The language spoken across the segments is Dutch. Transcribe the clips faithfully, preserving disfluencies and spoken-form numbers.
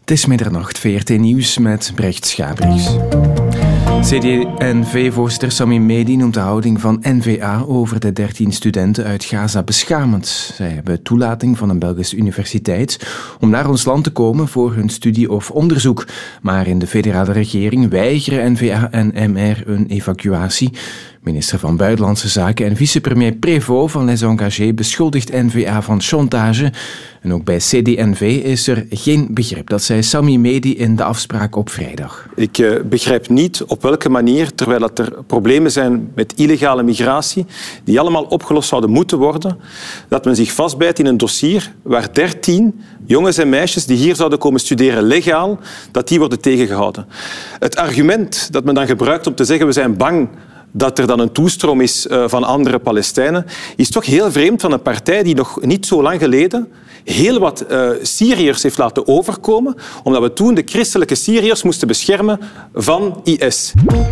Het is middernacht, V R T Nieuws met Brecht Schabrieks. C D N V-voorzitter Sami Medi noemt de houding van N V A over de dertien studenten uit Gaza beschamend. Zij hebben toelating van een Belgische universiteit om naar ons land te komen voor hun studie of onderzoek. Maar in de federale regering weigeren N V A en M R een evacuatie. Minister van Buitenlandse Zaken en vicepremier Prévost van Les Engagés beschuldigt N V A van chantage. En ook bij C D N V is er geen begrip. Dat zei Sami Medi in de afspraak op vrijdag. Ik uh, begrijp niet op welke manier, terwijl dat er problemen zijn met illegale migratie, die allemaal opgelost zouden moeten worden, dat men zich vastbijt in een dossier waar dertien jongens en meisjes die hier zouden komen studeren legaal, dat die worden tegengehouden. Het argument dat men dan gebruikt om te zeggen we zijn bang dat er dan een toestroom is van andere Palestijnen, is toch heel vreemd van een partij die nog niet zo lang geleden heel wat uh, Syriërs heeft laten overkomen, omdat we toen de christelijke Syriërs moesten beschermen van I S.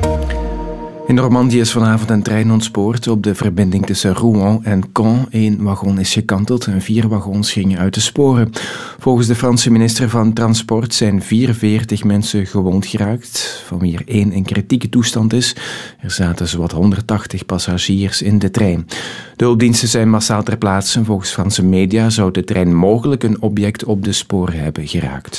In Normandië is vanavond een trein ontspoord op de verbinding tussen Rouen en Caen. Eén wagon is gekanteld en vier wagons gingen uit de sporen. Volgens de Franse minister van Transport zijn vierenveertig mensen gewond geraakt, van wie er één in kritieke toestand is. Er zaten zowat honderdtachtig passagiers in de trein. De hulpdiensten zijn massaal ter plaatse. Volgens Franse media zou de trein mogelijk een object op de sporen hebben geraakt.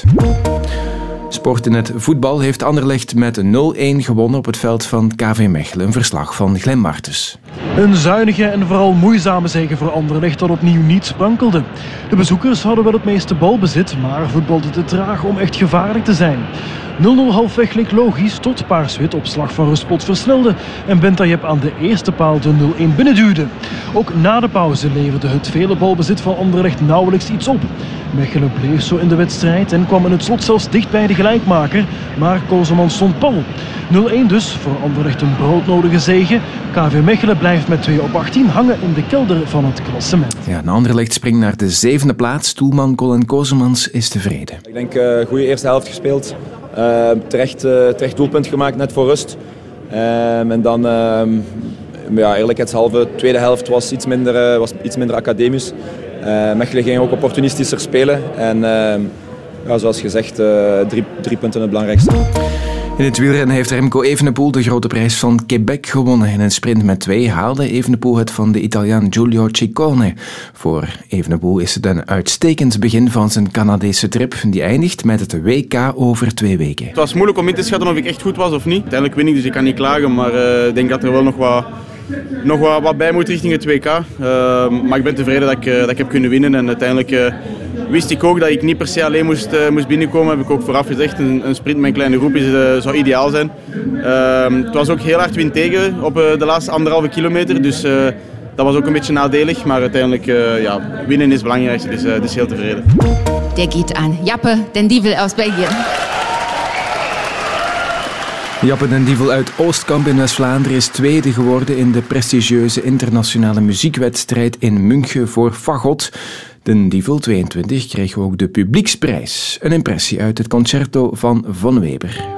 Sport in het voetbal heeft Anderlecht met nul-een gewonnen op het veld van K V Mechelen. Een verslag van Glenn Martens. Een zuinige en vooral moeizame zege voor Anderlecht dat opnieuw niet sprankelde. De bezoekers hadden wel het meeste balbezit, maar voetbalden te traag om echt gevaarlijk te zijn. nul nul halfweg leek logisch tot Paars-Wit op slag van Ruspot versnelde en Bentajep aan de eerste paal de nul-een binnenduwde. Ook na de pauze leverde het vele balbezit van Anderlecht nauwelijks iets op. Mechelen bleef zo in de wedstrijd en kwam in het slot zelfs dicht bij de gelijkmaker, maar Kozeman stond pal. nul-een dus voor Anderlecht een broodnodige zege. K V Mechelen blijft met twee op achttien hangen in de kelder van het klassement. Ja, en Anderlecht springt naar de zevende plaats. Doelman Colin Kozemans is tevreden. Ik denk een uh, goede eerste helft gespeeld. Uh, terecht, uh, terecht doelpunt gemaakt net voor rust. Uh, en dan, uh, ja, eerlijkheidshalve, de tweede helft was iets minder, uh, was iets minder academisch. Uh, Mechelen ging ook opportunistischer spelen. En uh, ja, zoals gezegd, uh, drie, drie punten het belangrijkste. In het wielrennen heeft Remco Evenepoel de grote prijs van Quebec gewonnen. In een sprint met twee haalde Evenepoel het van de Italiaan Giulio Ciccone. Voor Evenepoel is het een uitstekend begin van zijn Canadese trip. Die eindigt met het W K over twee weken. Het was moeilijk om in te schatten of ik echt goed was of niet. Uiteindelijk win ik, dus ik kan niet klagen. Maar uh, ik denk dat er wel nog wat, nog wat, wat bij moet richting het W K. Uh, maar ik ben tevreden dat ik, uh, dat ik heb kunnen winnen. En uiteindelijk uh, wist ik ook dat ik niet per se alleen moest, uh, moest binnenkomen. Heb ik ook vooraf gezegd. Een, een sprint met een kleine groep is, uh, zou ideaal zijn. Uh, het was ook heel hard wind tegen op uh, de laatste anderhalve kilometer. Dus uh, dat was ook een beetje nadelig. Maar uiteindelijk, uh, ja, winnen is het belangrijkste. Dus, uh, dus heel tevreden. Der geht aan Jappe den Dievel aus Belgien. Jappe den Dievel uit Oostkamp in West-Vlaanderen is tweede geworden in de prestigieuze internationale muziekwedstrijd in München voor Fagot. Den Dievel, tweeëntwintig, kreeg ook de publieksprijs. Een impressie uit het concerto van Von Weber.